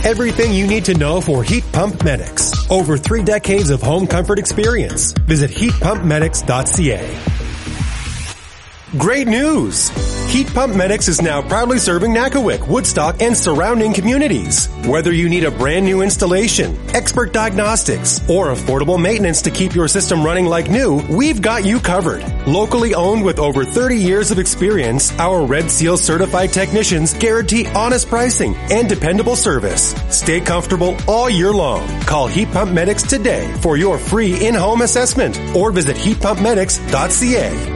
everything you need to know for Heat Pump Medics. Over 3 decades of home comfort experience. Visit heatpumpmedics.ca. Great news! Heat Pump Medics is now proudly serving Nakawic, Woodstock, and surrounding communities. Whether you need a brand new installation, expert diagnostics, or affordable maintenance to keep your system running like new, we've got you covered. Locally owned with over 30 years of experience, our Red Seal certified technicians guarantee honest pricing and dependable service. Stay comfortable all year long. Call Heat Pump Medics today for your free in-home assessment or visit heatpumpmedics.ca.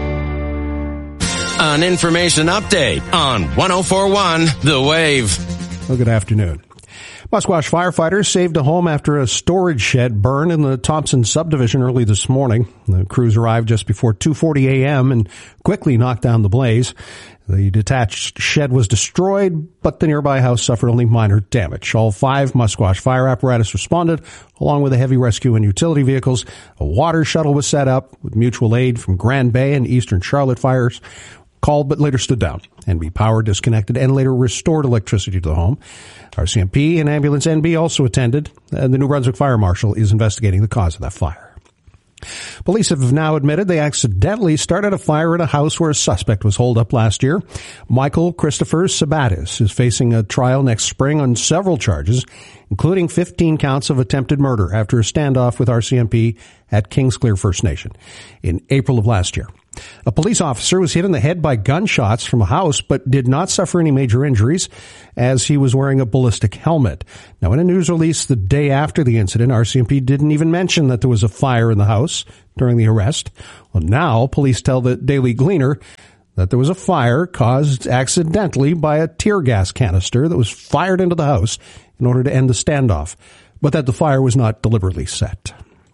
An information update on 104.1 The Wave. Well, good afternoon. Musquash firefighters saved a home after a storage shed burned in the Thompson subdivision early this morning. The crews arrived just before 2:40 a.m. and quickly knocked down the blaze. The detached shed was destroyed, but the nearby house suffered only minor damage. All 5 Musquash fire apparatus responded, along with the heavy rescue and utility vehicles. A water shuttle was set up with mutual aid from Grand Bay and Eastern Charlotte fires. Called but later stood down. NB Power disconnected and later restored electricity to the home. RCMP and Ambulance NB also attended, and the New Brunswick Fire Marshal is investigating the cause of that fire. Police have now admitted they accidentally started a fire in a house where a suspect was holed up last year. Michael Christopher Sabatis is facing a trial next spring on several charges, including 15 counts of attempted murder after a standoff with RCMP at Kingsclear First Nation in April of last year. A police officer was hit in the head by gunshots from a house, but did not suffer any major injuries as he was wearing a ballistic helmet. Now, in a news release the day after the incident, RCMP didn't even mention that there was a fire in the house during the arrest. Well, now police tell the Daily Gleaner that there was a fire caused accidentally by a tear gas canister that was fired into the house in order to end the standoff, but that the fire was not deliberately set.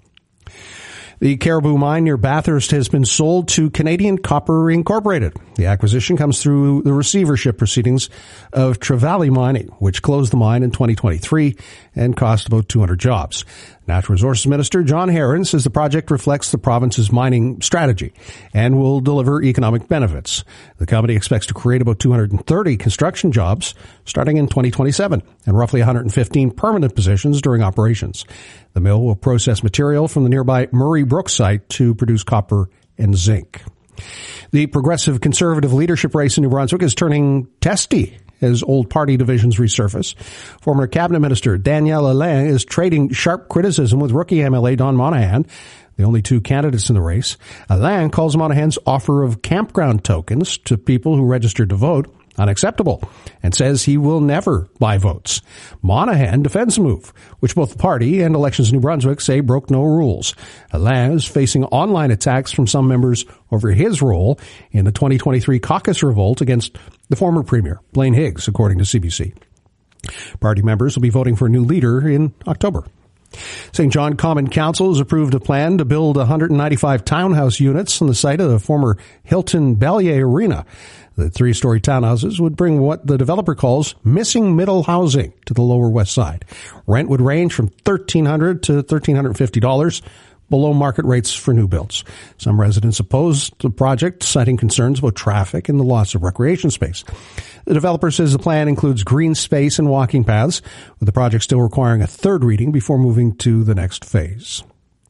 The Caribou Mine near Bathurst has been sold to Canadian Copper Incorporated. The acquisition comes through the receivership proceedings of Trevally Mining, which closed the mine in 2023 and cost about 200 jobs. Natural Resources Minister John Herron says the project reflects the province's mining strategy and will deliver economic benefits. The company expects to create about 230 construction jobs starting in 2027 and roughly 115 permanent positions during operations. The mill will process material from the nearby Murray Brook site to produce copper and zinc. The Progressive Conservative leadership race in New Brunswick is turning testy as old party divisions resurface. Former Cabinet Minister Danielle Alain is trading sharp criticism with rookie MLA Don Monahan, the only 2 candidates in the race. Alain calls Monahan's offer of campground tokens to people who registered to vote unacceptable and says he will never buy votes. Monahan defends the move, which both the party and Elections New Brunswick say broke no rules. Alain is facing online attacks from some members over his role in the 2023 caucus revolt against the former Premier, Blaine Higgs, according to CBC. Party members will be voting for a new leader in October. St. John Common Council has approved a plan to build 195 townhouse units on the site of the former Hilton Bellier Arena. The 3-story townhouses would bring what the developer calls missing middle housing to the Lower West Side. Rent would range from $1,300 to $1,350, below market rates for new builds. Some residents opposed the project, citing concerns about traffic and the loss of recreation space. The developer says the plan includes green space and walking paths, with the project still requiring a 3rd reading before moving to the next phase.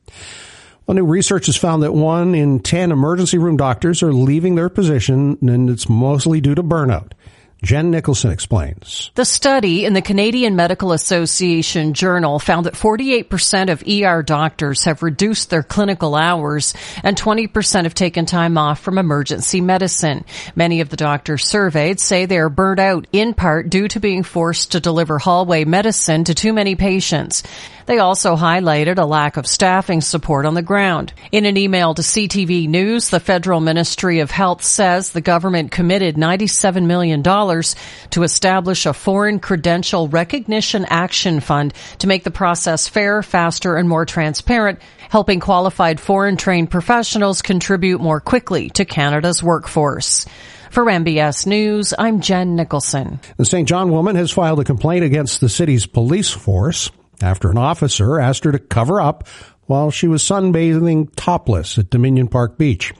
Well, new research has found that 1 in 10 emergency room doctors are leaving their position, and it's mostly due to burnout. Jen Nicholson explains. The study in the Canadian Medical Association Journal found that 48% of ER doctors have reduced their clinical hours and 20% have taken time off from emergency medicine. Many of the doctors surveyed say they are burnt out in part due to being forced to deliver hallway medicine to too many patients. They also highlighted a lack of staffing support on the ground. In an email to CTV News, the Federal Ministry of Health says the government committed $97 million to establish a Foreign Credential Recognition Action Fund to make the process fair, faster, and more transparent, helping qualified foreign-trained professionals contribute more quickly to Canada's workforce. For MBS News, I'm Jen Nicholson. The St. John woman has filed a complaint against the city's police force after an officer asked her to cover up while she was sunbathing topless at Dominion Park Beach.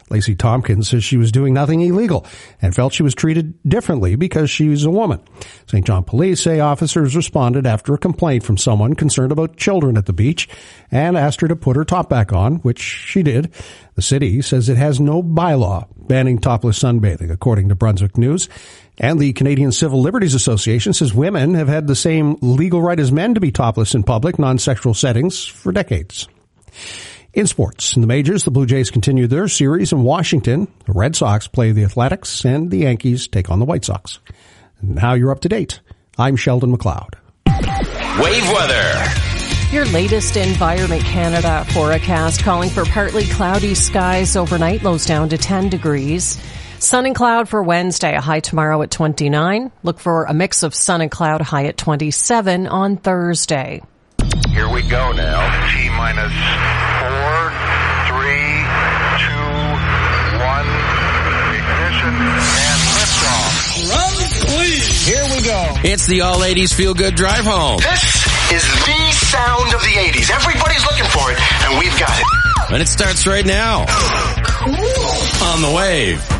Lacey Tompkins says she was doing nothing illegal and felt she was treated differently because she was a woman. St. John police say officers responded after a complaint from someone concerned about children at the beach and asked her to put her top back on, which she did. The city says it has no bylaw banning topless sunbathing, according to Brunswick News. And the Canadian Civil Liberties Association says women have had the same legal right as men to be topless in public, non-sexual settings for decades. In sports, in the majors, the Blue Jays continue their series in Washington. The Red Sox play the Athletics, and the Yankees take on the White Sox. Now you're up to date. I'm Sheldon McLeod. Wave weather. Your latest Environment Canada forecast calling for partly cloudy skies overnight, lows down to 10 degrees. Sun and cloud for Wednesday, a high tomorrow at 29. Look for a mix of sun and cloud, high at 27 on Thursday. Here we go now. T-minus 4, 3, 2, 1. Ignition and liftoff. Run, please. Here we go. It's the All 80s Feel Good Drive Home. This is the sound of the 80s. Everybody's looking for it, and we've got it. And it starts right now. Cool. On the Wave.